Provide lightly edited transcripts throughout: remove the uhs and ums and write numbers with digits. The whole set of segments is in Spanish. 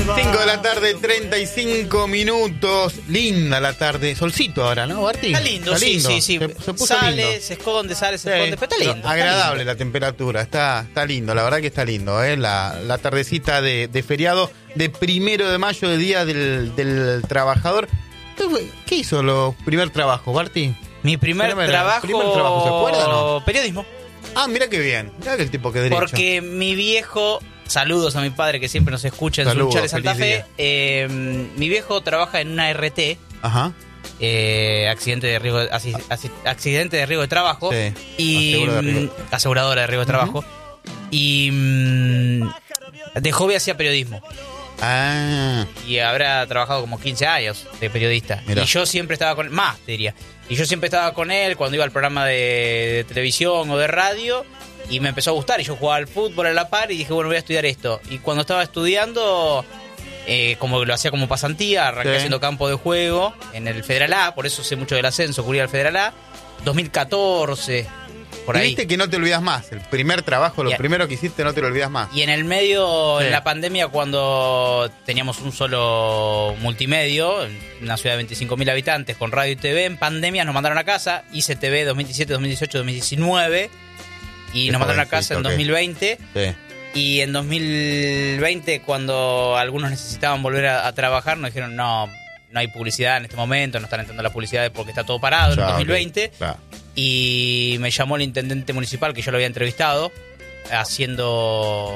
5 de la tarde, 35 minutos. Linda la tarde. Solcito ahora, ¿no, Barti? Está lindo, sí. Se puso sale, lindo. se esconde, sale, se esconde. Pero está lindo. Agradable la temperatura. Está lindo, la verdad que está lindo, ¿eh? La tardecita de feriado de 1 de mayo, de Día del Trabajador. ¿Qué hizo los primer trabajo, Barti? Mi primer trabajo, ¿se acuerda o no? Periodismo. Ah, mira qué bien. Mira que el tipo que derecho. Porque mi viejo, saludos a mi padre que siempre nos escucha en Sunchales Santa Fe. Mi viejo trabaja en una RT. Ajá. Accidente de riesgo de trabajo. Sí. Y aseguradora de riesgo de trabajo. Y de hobby hacía periodismo. Ah. Y habrá trabajado como 15 años de periodista. Mirá. Y yo siempre estaba con él, más te diría. Y yo siempre estaba con él cuando iba al programa de televisión o de radio. Y me empezó a gustar. Y yo jugaba al fútbol a la par y dije, bueno, voy a estudiar esto. Y cuando estaba estudiando, como que lo hacía como pasantía, arranqué haciendo campo de juego en el Federal A. Por eso sé mucho del ascenso, cubría el Federal A. 2014, por ahí. Y viste que no te olvidas más. El primer trabajo, lo primero que hiciste, no te lo olvidas más. Y en el medio, en la pandemia, cuando teníamos un solo multimedio, en una ciudad de 25.000 habitantes, con radio y TV, en pandemia nos mandaron a casa. Hice TV 2017, 2018, 2019. Y nos mandaron a casa en 2020. Sí. Y en 2020, cuando algunos necesitaban volver a trabajar, nos dijeron, no hay publicidad en este momento, no están entrando la publicidad porque está todo parado en 2020. Claro. Y me llamó el intendente municipal, que yo lo había entrevistado, haciendo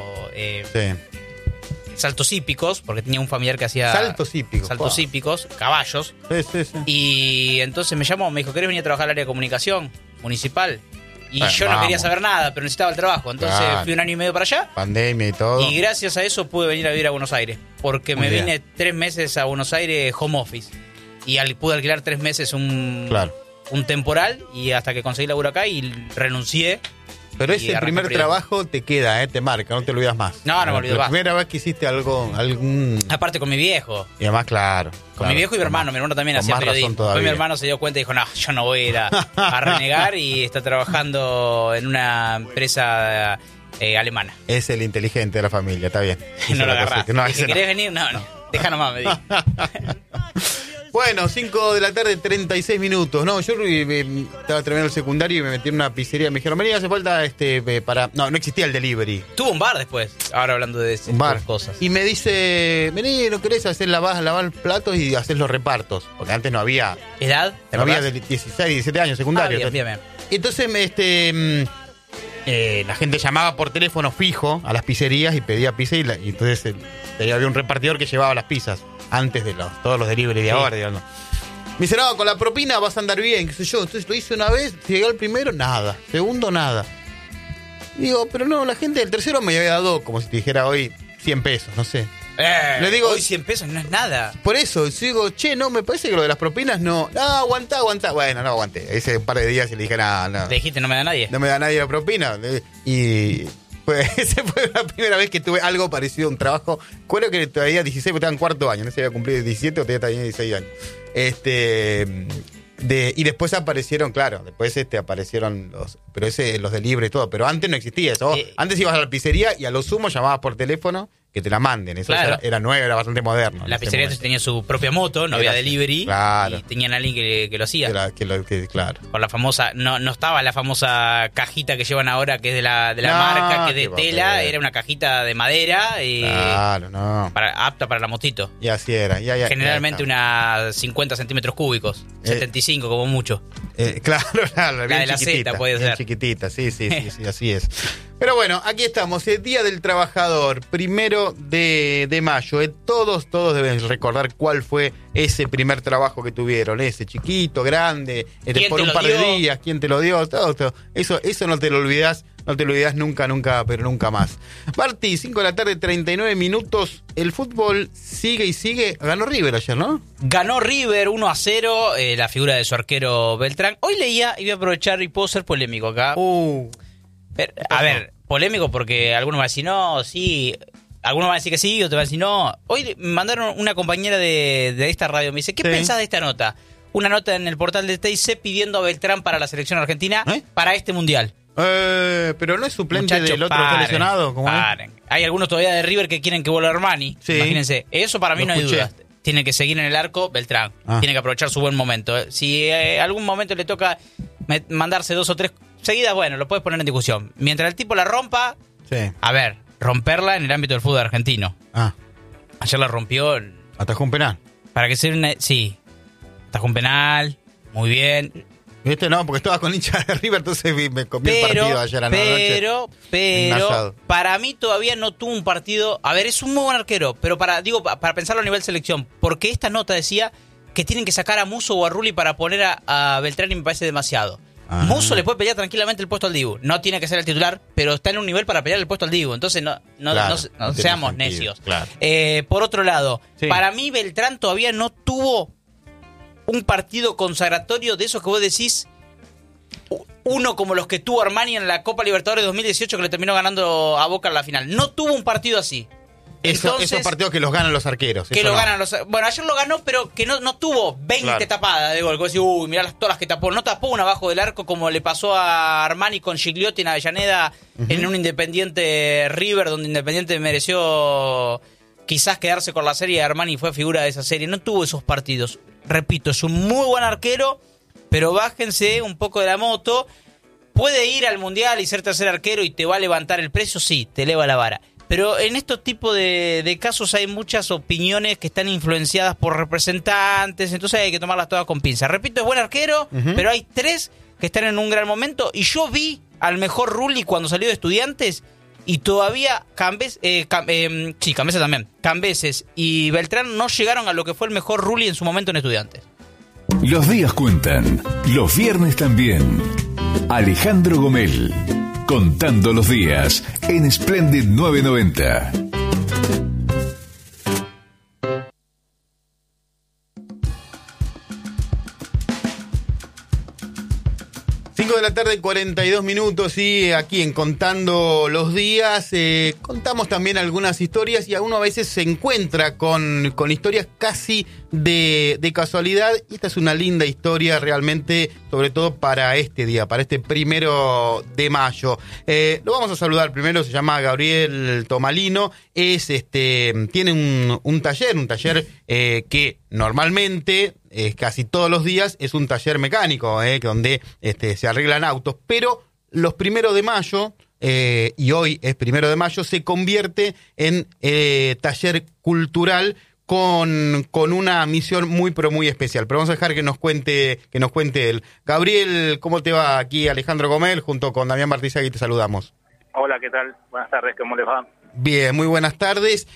saltos hípicos, porque tenía un familiar que hacía saltos hípicos, caballos. Sí. Y entonces me llamó, me dijo, ¿querés venir a trabajar al área de comunicación municipal? Y yo no vamos. quería saber nada, pero necesitaba el trabajo. Entonces fui 1 año y medio para allá. Pandemia y todo. Y gracias a eso pude venir a vivir a Buenos Aires. Porque me vine 3 meses a Buenos Aires home office. Y pude alquilar 3 meses un temporal. Y hasta que conseguí laburo acá y renuncié. Pero ese primer trabajo te queda, te marca, no te olvidas más. No me olvido más. La primera vez que hiciste algún... Aparte con mi viejo. Y además, claro. Con mi viejo y mi hermano. Mi hermano también hacía periodismo. Después mi hermano se dio cuenta y dijo, no, yo no voy a ir a renegar. Y está trabajando en una empresa alemana. Es el inteligente de la familia, está bien. No lo agarrás. Si querés venir, no. Deja nomás, me dijo. Bueno, 5 de la tarde, 36 minutos. No, yo estaba terminando el secundario y me metí en una pizzería. Me dijeron, vení, hace falta para... No existía el delivery. Tuvo un bar después, ahora hablando de un bar. Cosas. Y me dice, vení, ¿no querés hacer lavar platos y hacer los repartos? Porque antes no había... ¿Edad? No había de 16, 17 años, secundario. Bien. Entonces, la gente llamaba por teléfono fijo a las pizzerías y pedía pizza y entonces había un repartidor que llevaba las pizzas antes de todos los delivery de ahora, digamos. Me dice, no, con la propina vas a andar bien, qué sé yo. Entonces lo hice una vez, llegué al primero, nada. Segundo, nada. Digo, pero no, la gente del tercero me había dado, como si te dijera hoy, 100 pesos, no sé. Le digo, hoy 100 pesos no es nada. Por eso, digo, no, me parece que lo de las propinas no. No, aguantá. Bueno, no aguanté. Ese par de días y le dije, no. Le dijiste, no me da nadie. No me da nadie la propina. Y esa fue la primera vez que tuve algo parecido a un trabajo. Creo que todavía 16, porque estaba en cuarto año. No sé si había cumplido 17 o todavía 16 años. Y después aparecieron, aparecieron los de libre y todo. Pero antes no existía eso. Antes ibas a la pizzería y a lo sumo llamabas por teléfono que te la manden. Eso era nuevo, era bastante moderno. La pizzería tenía su propia moto, no había delivery. Claro. Y tenían a alguien que lo hacía. Claro. Con la famosa, no estaba la famosa cajita que llevan ahora, que es de la marca, que es de tela. Era una cajita de madera. Claro, no. Apta para la motito. Y así era. Generalmente unas 50 centímetros cúbicos. 75 como mucho. Claro, la de la Z puede ser. Chiquitita, sí, así es. Pero bueno, aquí estamos, el Día del Trabajador, 1 de mayo. Todos deben recordar cuál fue ese primer trabajo que tuvieron, ese chiquito, grande, por un par de días, quién te lo dio, todo. Eso no te lo olvidás nunca, pero nunca más. Barti, 5 de la tarde, 39 minutos. El fútbol sigue y sigue. Ganó River ayer, ¿no? Ganó River 1-0, la figura de su arquero Beltrán. Hoy leía, y voy a aprovechar y puedo ser polémico acá. A ver, polémico porque algunos van a decir no, sí. Algunos van a decir que sí, otros van a decir no. Hoy me mandaron una compañera de esta radio. Me dice, ¿qué pensás de esta nota? Una nota en el portal de TIC pidiendo a Beltrán para la selección argentina para este mundial. Pero no es suplente Muchachos, del otro que está lesionado. ¿Cómo es? paren. Hay algunos todavía de River que quieren que vuelva Armani. Sí. Imagínense. Eso para mí Lo no hay escuché. dudas. Tiene que seguir en el arco Beltrán. Tiene que aprovechar su buen momento. Si algún momento le toca mandarse 2 o 3 seguidas, bueno, lo puedes poner en discusión. Mientras el tipo la rompa, Sí. a ver, romperla en el ámbito del fútbol argentino. Ayer la rompió. Atajó un penal. Para que sea una... Sí. Atajó un penal. Muy bien. ¿Viste? No, porque estaba con hincha de River, entonces me comí el partido ayer a la noche. Pero, para mí todavía no tuvo un partido... A ver, es un muy buen arquero, pero para pensarlo a nivel selección, porque esta nota decía que tienen que sacar a Musso o a Rulli para poner a Beltrán y me parece demasiado. Musso le puede pelear tranquilamente el puesto al Dibu. No tiene que ser el titular, pero está en un nivel para pelear el puesto al Dibu. Entonces no seamos sentido, necios. claro. Por otro lado, Sí. para mí Beltrán todavía no tuvo un partido consagratorio de esos que vos decís, uno como los que tuvo Armani en la Copa Libertadores 2018 que le terminó ganando a Boca en la final. No tuvo un partido así. Entonces, esos partidos que los ganan los arqueros. que eso lo no. ganan los... Bueno, ayer lo ganó, pero que no tuvo 20 tapadas de gol. Vos decís, uy, mirá todas las que tapó. No tapó una abajo del arco como le pasó a Armani con Gigliotti en Avellaneda en un Independiente River, donde Independiente mereció quizás quedarse con la serie. Armani fue figura de esa serie. No tuvo esos partidos. Repito, es un muy buen arquero, pero bájense un poco de la moto. Puede ir al Mundial y ser tercer arquero y te va a levantar el precio, sí, te eleva la vara. Pero en estos tipos de casos hay muchas opiniones que están influenciadas por representantes, entonces hay que tomarlas todas con pinzas. Repito, es buen arquero, pero hay 3 que están en un gran momento. Y yo vi al mejor Rulli cuando salió de Estudiantes y todavía Cambeses también. Cambeses y Beltrán no llegaron a lo que fue el mejor Rulli en su momento en Estudiantes. Los días cuentan, los viernes también. Alejandro Gomel, contando los días en Splendid 990. De la tarde, 42 minutos, y aquí en Contando los Días contamos también algunas historias y uno a veces se encuentra con historias casi de casualidad. Y esta es una linda historia realmente, sobre todo para este día, para este 1 de mayo. Lo vamos a saludar primero, se llama Gabriel Tomalino, tiene un taller que normalmente... casi todos los días es un taller mecánico, donde se arreglan autos, pero los 1 de mayo, y hoy es 1 de mayo, se convierte en taller cultural con una misión muy pero muy especial. Pero vamos a dejar que nos cuente él. Gabriel, ¿cómo te va? Aquí Alejandro Gomel, junto con Damián Martizagui, te saludamos. Hola, ¿qué tal? Buenas tardes, ¿cómo les va? Bien, muy buenas tardes.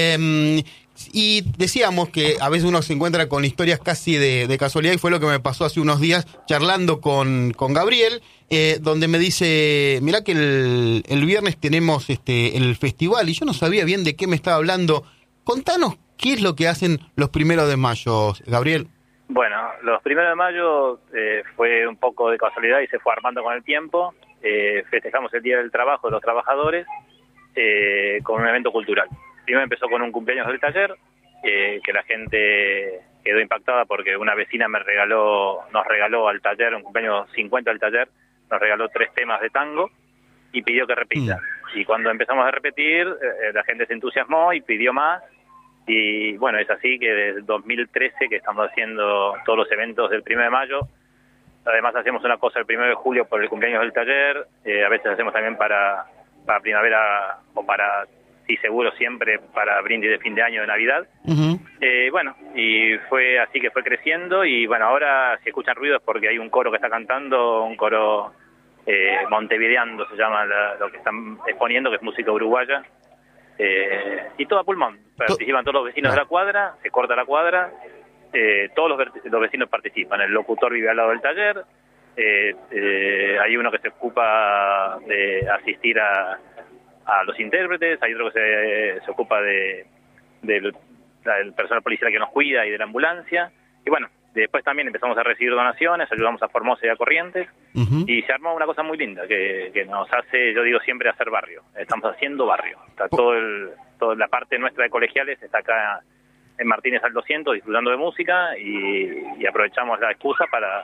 Y decíamos que a veces uno se encuentra con historias casi de casualidad, y fue lo que me pasó hace unos días charlando con Gabriel, donde me dice, mirá que el viernes tenemos el festival, y yo no sabía bien de qué me estaba hablando. Contanos qué es lo que hacen los 1 de mayo, Gabriel. Bueno, los 1 de mayo fue un poco de casualidad y se fue armando con el tiempo. Festejamos el Día del Trabajo de los Trabajadores con un evento cultural. Primero empezó con un cumpleaños del taller, que la gente quedó impactada porque una vecina nos regaló al taller, un cumpleaños 50 del taller, nos regaló 3 temas de tango y pidió que repita. Y cuando empezamos a repetir, la gente se entusiasmó y pidió más. Y bueno, es así que desde 2013 que estamos haciendo todos los eventos del 1 de mayo. Además hacemos una cosa el 1 de julio por el cumpleaños del taller, a veces hacemos también para primavera o para... y seguro siempre para brindis de fin de año, de Navidad. Bueno, y fue así que fue creciendo, y bueno, ahora si escuchan ruidos porque hay un coro que está cantando, un coro montevideando se llama lo que están exponiendo, que es música uruguaya, y todo a pulmón. Participan todos los vecinos de la cuadra, se corta la cuadra, todos los vecinos participan, el locutor vive al lado del taller, hay uno que se ocupa de asistir a los intérpretes, hay otro que se ocupa del personal policial que nos cuida y de la ambulancia, y bueno, después también empezamos a recibir donaciones, ayudamos a Formosa y a Corrientes, y se armó una cosa muy linda que nos hace, yo digo siempre, hacer barrio. Estamos haciendo barrio. Está toda la parte nuestra de colegiales está acá en Martínez al 200 disfrutando de música, y aprovechamos la excusa para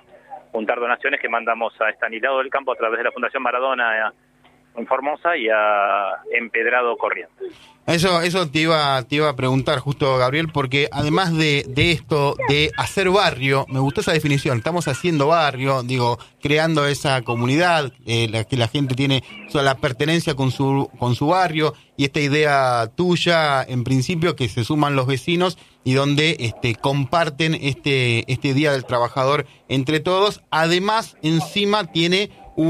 juntar donaciones que mandamos a Estanislao del Campo a través de la Fundación Maradona en Formosa y a Empedrado Corrientes. Eso te iba a preguntar justo, Gabriel, porque además de esto, de hacer barrio, me gustó esa definición, estamos haciendo barrio, digo, creando esa comunidad, que la gente tiene la pertenencia con su barrio, y esta idea tuya, en principio, que se suman los vecinos y donde comparten este Día del Trabajador entre todos. Además, encima tiene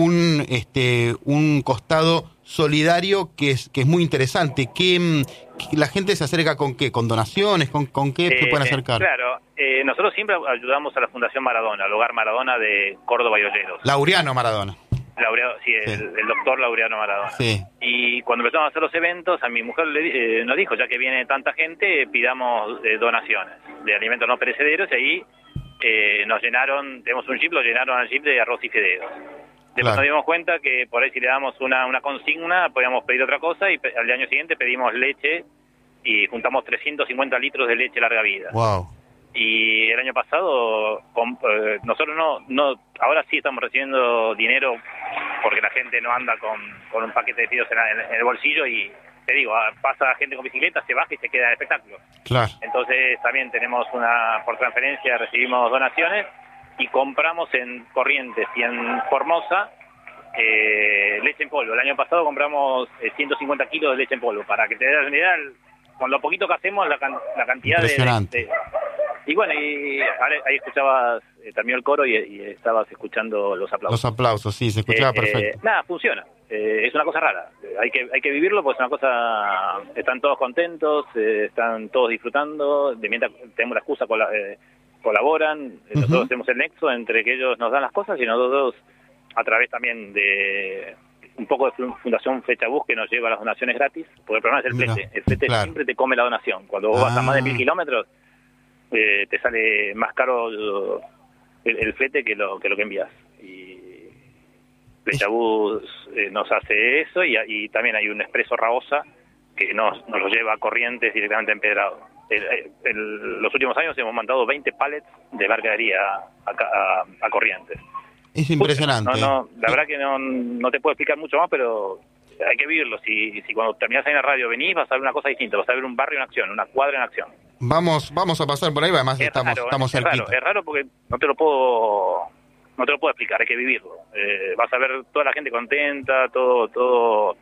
un costado solidario que es muy interesante. Que la gente se acerca ¿con qué? ¿Con donaciones? ¿Con qué se pueden acercar? Claro, nosotros siempre ayudamos a la Fundación Maradona, al Hogar Maradona de Córdoba y Olleros. Laureano Maradona. Sí. El doctor Laureano Maradona. Sí. Y cuando empezamos a hacer los eventos, a mi mujer nos dijo, ya que viene tanta gente, pidamos donaciones de alimentos no perecederos, y ahí nos llenaron, tenemos un jeep, lo llenaron al jeep de arroz y fideos. Después nos dimos cuenta que por ahí si le damos una consigna, podíamos pedir otra cosa, y al año siguiente pedimos leche y juntamos 350 litros de leche larga vida. Wow. Y el año pasado, nosotros no ahora sí estamos recibiendo dinero porque la gente no anda con un paquete de fideos en el bolsillo, y te digo, pasa gente con bicicleta, se baja y se queda en el espectáculo. Claro. Entonces también tenemos por transferencia recibimos donaciones, y compramos en Corrientes y en Formosa leche en polvo. El año pasado compramos 150 kilos de leche en polvo. Para que te des una idea, con lo poquito que hacemos, la cantidad de... Y bueno, y ahí escuchabas también el coro y estabas escuchando los aplausos. Los aplausos, sí, se escuchaba perfecto. Nada, funciona. Es una cosa rara. Hay que vivirlo, porque es una cosa... Están todos contentos, están todos disfrutando. De mientras tenemos la excusa colaboran, nosotros hacemos el nexo entre que ellos nos dan las cosas y nosotros, a través también de un poco de Fundación Flecha Bus, que nos lleva las donaciones gratis, porque el problema es el flete. El flete siempre te come la donación. Cuando vos vas a más de 1000 kilómetros, te sale más caro el flete que lo que envías. Y Flecha Bus nos hace eso, y también hay un expreso Raosa que nos lo lleva a Corrientes directamente a Empedrado. Los últimos años hemos mandado 20 pallets de mercadería a Corrientes. Es impresionante. La verdad que no te puedo explicar mucho más, pero hay que vivirlo. Si cuando terminás ahí en la radio venís, vas a ver una cosa distinta, vas a ver un barrio en acción, una cuadra en acción. Vamos a pasar por ahí, además estamos cerquita. Es raro porque no te lo puedo explicar, hay que vivirlo. Vas a ver toda la gente contenta, todo,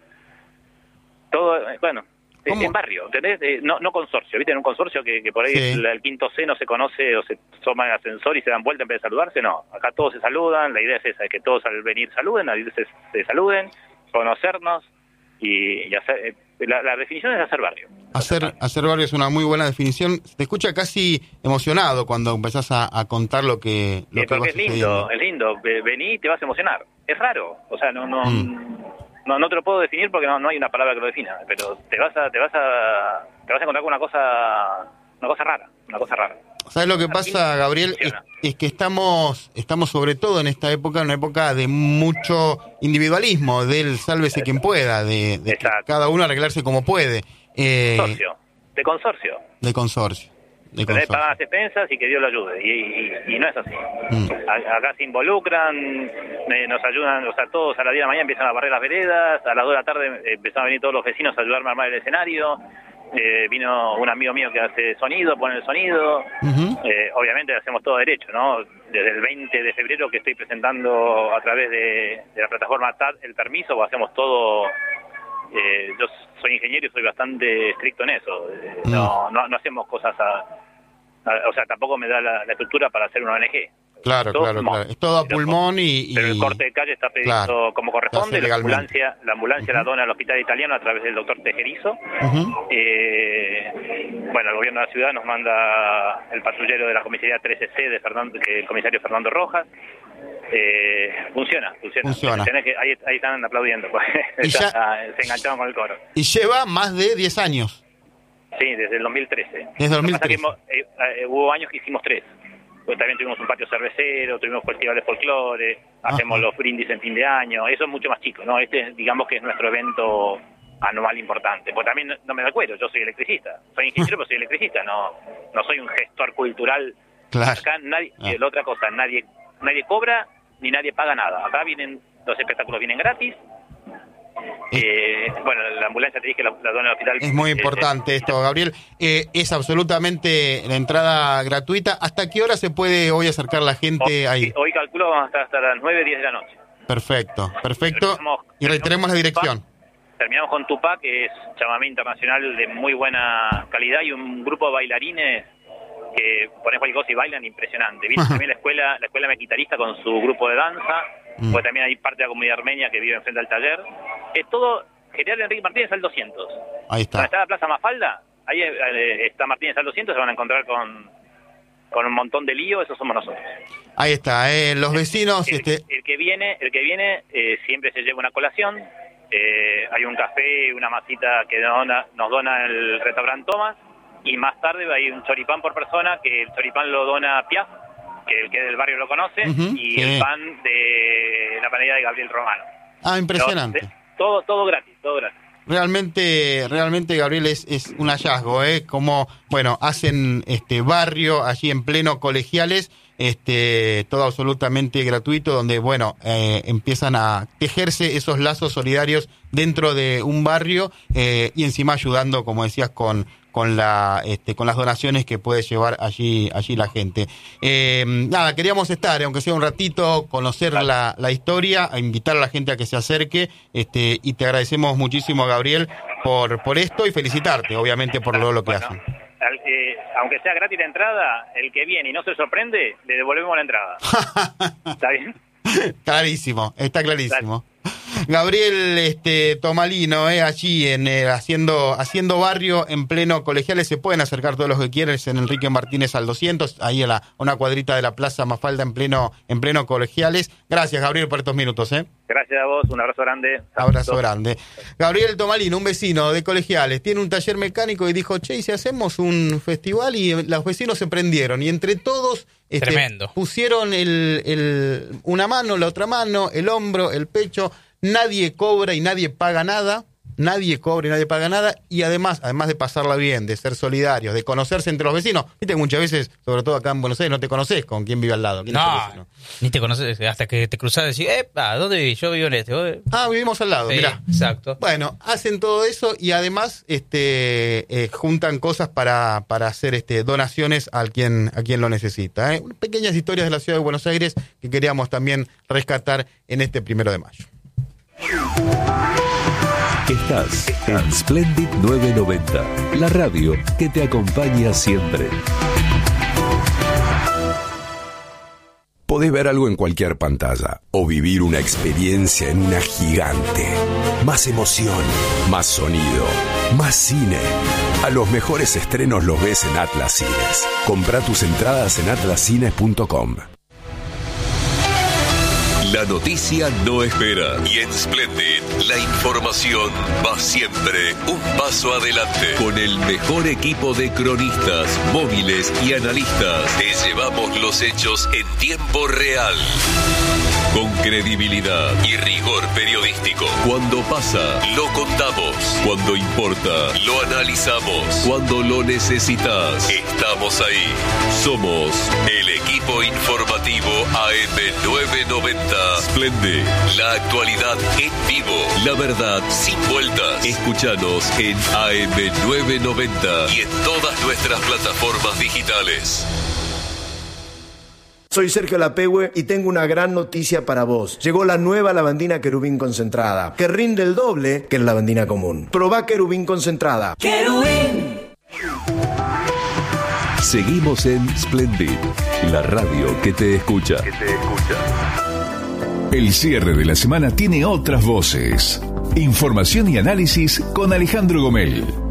bueno. En barrio, ¿entendés? No consorcio, ¿viste? En un consorcio que por ahí el quinto C no se conoce, o se toman el ascensor y se dan vuelta en vez de saludarse, no. Acá todos se saludan, la idea es esa, que todos al venir saluden, al irse se saluden, conocernos y hacer... La definición es hacer barrio. Hacer barrio es una muy buena definición. Te escucha casi emocionado cuando empezás a contar lo que porque es lindo. Vení y te vas a emocionar. Es raro, o sea, no te lo puedo definir porque no hay una palabra que lo defina, pero te vas a encontrar con una cosa rara. ¿Sabes lo que pasa, Gabriel? Es que estamos sobre todo en esta época, una época de mucho individualismo, del sálvese quien pueda, de que cada uno arreglarse como puede. De consorcio. Pagan las expensas y que Dios lo ayude, y no es así. Acá se involucran, nos ayudan, o sea, todos a las 10 de la mañana empiezan a barrer las veredas, a las 2 de la tarde empezaron a venir todos los vecinos a ayudarme a armar el escenario, vino un amigo mío que hace sonido, pone el sonido, obviamente hacemos todo derecho, ¿no? Desde el 20 de febrero que estoy presentando a través de la plataforma TAD el permiso, pues hacemos todo. Yo soy ingeniero y soy bastante estricto en eso. No hacemos cosas o sea, tampoco me da la estructura para hacer una ONG. Claro. Es todo a pulmón pero el corte de calle está pedido como corresponde. La ambulancia la dona al hospital italiano a través del doctor Tejerizo. Bueno, el gobierno de la ciudad nos manda el patrullero de la comisaría 13C el comisario Fernando Rojas. Funciona. Ahí están aplaudiendo, pues. Se engancharon con el coro. Y lleva más de 10 años. Sí, desde el 2013. Desde 2013. Hubo años que hicimos 3. Pues también tuvimos un patio cervecero, tuvimos festivales de folclore, hacemos los brindis en fin de año. Eso es mucho más chico, ¿no? Digamos que es nuestro evento anual importante. Pues también no me da cuero, yo soy electricista. Soy ingeniero, pero soy electricista. No soy un gestor cultural. Claro. Acá nadie, la otra cosa, nadie nadie cobra ni nadie paga nada. Acá los espectáculos vienen gratis. Bueno, la ambulancia te dije la dona del hospital. Es muy importante esto, Gabriel. Es absolutamente la entrada gratuita. ¿Hasta qué hora se puede hoy acercar la gente ahí? Hoy calculo vamos a estar hasta las 9, 10 de la noche. Perfecto. Y reiteremos la dirección. Terminamos con Tupac, que es chamamé internacional de muy buena calidad, y un grupo de bailarines que pones cualquier cosa y bailan impresionante. Viene también la escuela mequitarista con su grupo de danza, porque también hay parte de la comunidad armenia que vive enfrente al taller. Es todo General Enrique Martínez al 200. Ahí está. Donde está la Plaza Mafalda, ahí está Martínez al 200, se van a encontrar con un montón de lío, esos somos nosotros. Ahí está, los vecinos... El que viene siempre se lleva una colación. Hay un café, una masita que nos dona el restaurante Thomas, y más tarde hay un choripán por persona, que el choripán lo dona Piaf, que el que del barrio lo conoce, y el pan de la panadería de Gabriel Romano. Impresionante. Todo gratis. Realmente, Gabriel, es un hallazgo, como, bueno, hacen barrio allí en pleno Colegiales, todo absolutamente gratuito, donde, bueno, empiezan a tejerse esos lazos solidarios dentro de un barrio, y encima ayudando, como decías, con las donaciones que puede llevar allí la gente. Nada, queríamos estar, aunque sea un ratito, conocer la historia, a invitar a la gente a que se acerque, y te agradecemos muchísimo, Gabriel, por esto, y felicitarte, obviamente, por lo que hacen. Aunque sea gratis la entrada, el que viene y no se sorprende, le devolvemos la entrada. ¿Está bien? Clarísimo, está clarísimo. Gabriel Tomalino, allí haciendo barrio en pleno Colegiales. Se pueden acercar todos los que quieran, en Enrique Martínez al 200, ahí a una cuadrita de la Plaza Mafalda en pleno Colegiales. Gracias, Gabriel, por estos minutos. Gracias a vos, un abrazo grande. Abrazo grande. Gabriel Tomalino, un vecino de Colegiales, tiene un taller mecánico y dijo, che, ¿y si hacemos un festival? Y los vecinos se prendieron, y entre todos pusieron una mano, la otra mano, el hombro, el pecho. Nadie cobra y nadie paga nada. Y además de pasarla bien, de ser solidarios, de conocerse entre los vecinos. Viste que muchas veces, sobre todo acá en Buenos Aires, no te conoces con quién vive al lado. No, ni te conoces hasta que te cruzás y decís, ¿dónde vivís? Yo vivo en este. Vivimos al lado, sí, mirá. Exacto. Bueno, hacen todo eso y además juntan cosas para hacer donaciones a quien lo necesita. Pequeñas historias de la ciudad de Buenos Aires que queríamos también rescatar en este 1 de mayo. Estás en Splendid 990, la radio que te acompaña siempre. Podés ver algo en cualquier pantalla o vivir una experiencia en una gigante. Más emoción, más sonido, más cine. A los mejores estrenos los ves en Atlas Cines. Comprá tus entradas en atlascines.com. La noticia no espera y en Splendid la información va siempre un paso adelante. Con el mejor equipo de cronistas, móviles y analistas, te llevamos los hechos en tiempo real. Con credibilidad y rigor periodístico. Cuando pasa, lo contamos. Cuando importa, lo analizamos. Cuando lo necesitas, estamos ahí. Somos el equipo informativo AM990. Splendid, la actualidad en vivo. La verdad sin vueltas. Escúchanos en AM990 y en todas nuestras plataformas digitales. Soy Sergio Lapehue y tengo una gran noticia para vos. Llegó la nueva lavandina Querubín concentrada, que rinde el doble que la lavandina común. Probá Querubín concentrada. ¡Querubín! Seguimos en Splendid, la radio que te escucha. El cierre de la semana tiene otras voces. Información y análisis con Alejandro Gomel.